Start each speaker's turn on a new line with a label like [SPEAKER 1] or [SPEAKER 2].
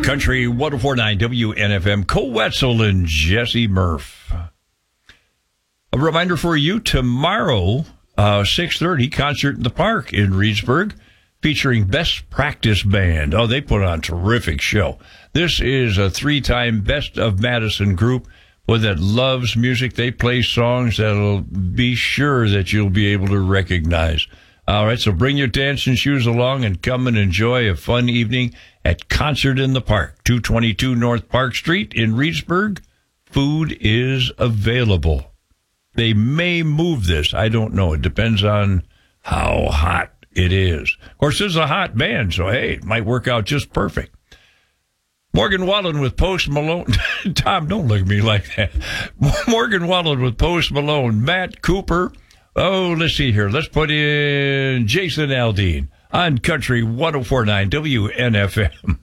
[SPEAKER 1] Country 104.9 WNFM, Cole Wetzel and Jesse Murph. A reminder for you, tomorrow, 6:30, concert in the park in Reedsburg, featuring Best Practice Band. Oh, they put on a terrific show. This is a 3-time Best of Madison group that loves music. They play songs that'll be sure that you'll be able to recognize. All right, so bring your dancing shoes along and come and enjoy a fun evening at Concert in the Park, 222 North Park Street in Reedsburg. Food is available. They may move this. I don't know. It depends on how hot it is. Of course, this is a hot band, so, hey, it might work out just perfect. Morgan Wallen with Post Malone. Tom, don't look at me like that. Morgan Wallen with Post Malone. Matt Cooper. Oh, let's see here. Let's put in Jason Aldean on Country 104.9 WNFM.